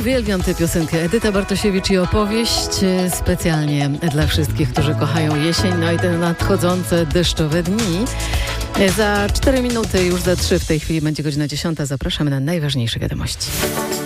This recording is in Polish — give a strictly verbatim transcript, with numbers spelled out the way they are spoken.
Uwielbiam tę piosenkę. Edyta Bartosiewicz i opowieść specjalnie dla wszystkich, którzy kochają jesień, no i te nadchodzące deszczowe dni. Za cztery minuty, już za trzy w tej chwili będzie godzina dziesiąta. Zapraszamy na najważniejsze wiadomości.